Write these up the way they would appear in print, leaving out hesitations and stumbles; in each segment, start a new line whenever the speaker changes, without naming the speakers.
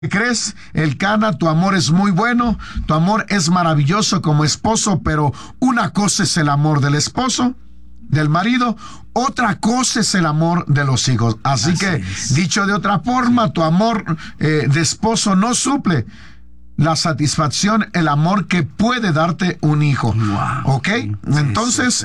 ¿Qué crees? Elcana, tu amor es muy bueno, tu amor es maravilloso como esposo, pero una cosa es el amor del esposo, del marido, otra cosa es el amor de los hijos. Así que, dicho de otra forma, tu amor de esposo no suple la satisfacción, el amor que puede darte un hijo.
Wow.
¿Ok? Entonces,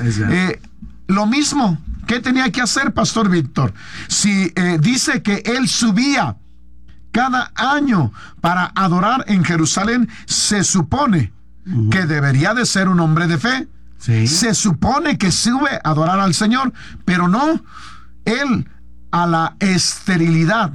lo mismo, ¿qué tenía que hacer, Pastor Víctor? Si dice que él subía cada año para adorar en Jerusalén, se supone que debería de ser un hombre de fe.
Sí.
Se supone que sube a adorar al Señor, pero no. Él, a la esterilidad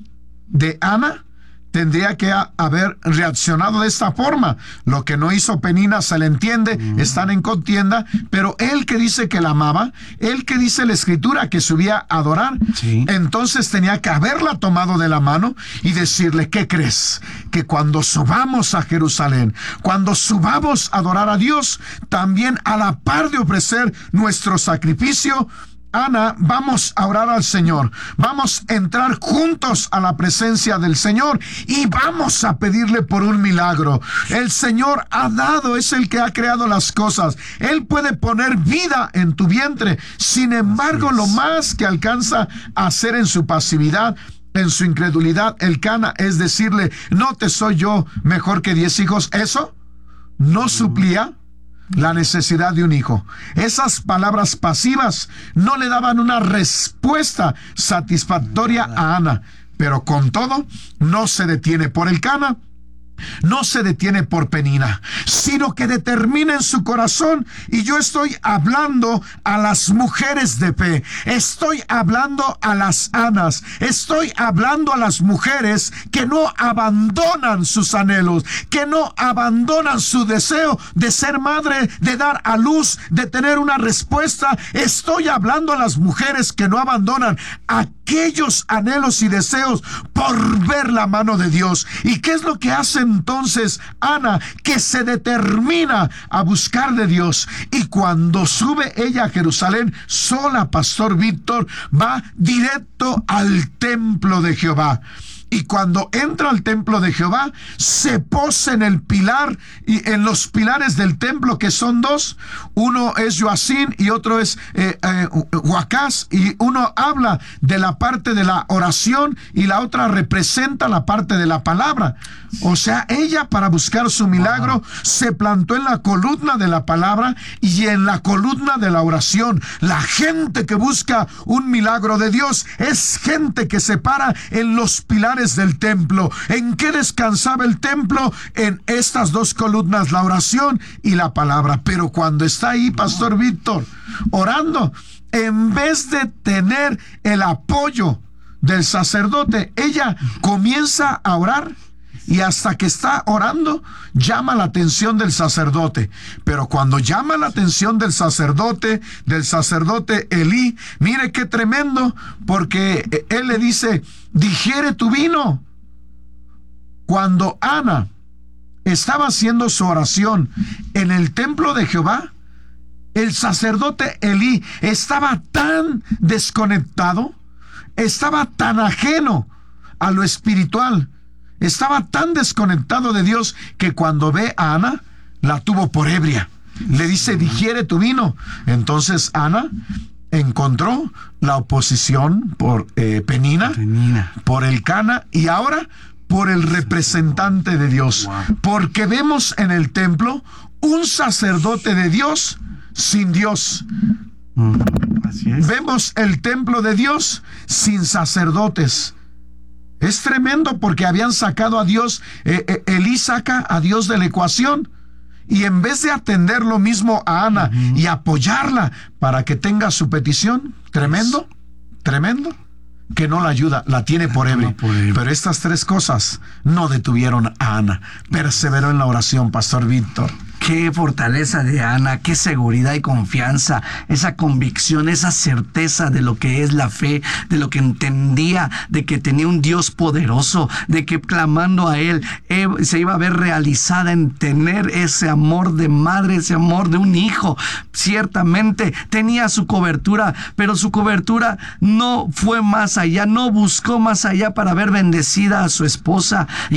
de Ana, tendría que haber reaccionado de esta forma. Lo que no hizo Penina se le entiende, están en contienda, pero él que dice que la amaba, él que dice la Escritura que subía a adorar, entonces tenía que haberla tomado de la mano y decirle, ¿qué crees? Que cuando subamos a Jerusalén, cuando subamos a adorar a Dios, también a la par de ofrecer nuestro sacrificio, Ana, vamos a orar al Señor, vamos a entrar juntos a la presencia del Señor y vamos a pedirle por un milagro. El Señor ha dado, es el que ha creado las cosas. Él puede poner vida en tu vientre. Sin embargo, lo más que alcanza a hacer en su pasividad, en su incredulidad, Elcana, es decirle, no te soy yo mejor que 10 hijos. Eso no suplía la necesidad de un hijo. Esas palabras pasivas no le daban una respuesta satisfactoria a Ana, pero con todo no se detiene por Elcana, no se detiene por Penina, sino que determina en su corazón. Y yo estoy hablando a las mujeres de fe, estoy hablando a las Anas, estoy hablando a las mujeres que no abandonan sus anhelos, que no abandonan su deseo de ser madre, de dar a luz, de tener una respuesta. Estoy hablando a las mujeres que no abandonan aquellos anhelos y deseos por ver la mano de Dios. ¿Y qué es lo que hace entonces Ana? Que se determina a buscar de Dios, y cuando sube ella a Jerusalén sola, Pastor Víctor, va directo al templo de Jehová. Y cuando entra al templo de Jehová, se posa en el pilar y en los pilares del templo, que son dos. Uno es Joacín y otro es Huacás. Y uno habla de la parte de la oración y la otra representa la parte de la palabra. O sea, ella, para buscar su milagro, se plantó en la columna de la palabra y en la columna de la oración. La gente que busca un milagro de Dios es gente que se para en los pilares del templo. ¿En qué descansaba el templo? En estas dos columnas, la oración y la palabra. Pero cuando está ahí, Pastor Víctor, orando, en vez de tener el apoyo del sacerdote, ella comienza a orar. Y hasta que está orando, llama la atención del sacerdote. Pero cuando llama la atención del sacerdote Elí, mire qué tremendo, porque él le dice, digiere tu vino. Cuando Ana estaba haciendo su oración en el templo de Jehová, el sacerdote Elí estaba tan desconectado, estaba tan ajeno a lo espiritual, estaba tan desconectado de Dios, que cuando ve a Ana, la tuvo por ebria. Le dice, digiere tu vino. Entonces Ana encontró la oposición por Penina, por Elcana y ahora por el representante de Dios. Porque vemos en el templo un sacerdote de Dios sin Dios.
Así es.
Vemos el templo de Dios sin sacerdotes. Es tremendo, porque habían sacado a Dios, Elí saca a Dios de la ecuación, y en vez de atender lo mismo a Ana y apoyarla para que tenga su petición, tremendo, que no la ayuda, la tiene por ebria. Pero estas tres cosas no detuvieron a Ana. Perseveró en la oración, Pastor Víctor.
Qué fortaleza de Ana, qué seguridad y confianza, esa convicción, esa certeza de lo que es la fe, de lo que entendía, de que tenía un Dios poderoso, de que clamando a Él se iba a ver realizada en tener ese amor de madre, ese amor de un hijo. Ciertamente tenía su cobertura, pero su cobertura no fue más allá, no buscó más allá para ver bendecida a su esposa.